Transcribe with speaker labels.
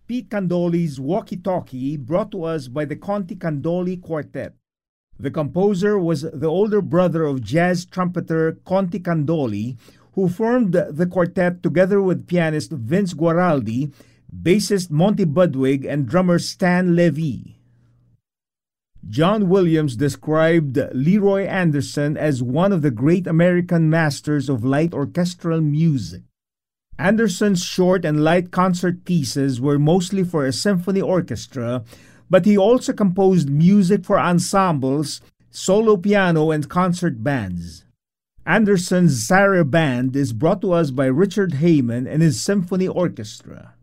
Speaker 1: Pete Candoli's Walkie Talkie, brought to us by the Conti Candoli Quartet. The composer was the older brother of jazz trumpeter Conti Candoli, who formed the quartet together with pianist Vince Guaraldi, bassist Monty Budwig, and drummer Stan Levy. John Williams described Leroy Anderson as one of the great American masters of light orchestral music. Anderson's short and light concert pieces were mostly for a symphony orchestra, but he also composed music for ensembles, solo piano, and concert bands. Anderson's Sarah Band is brought to us by Richard Heyman and his symphony orchestra.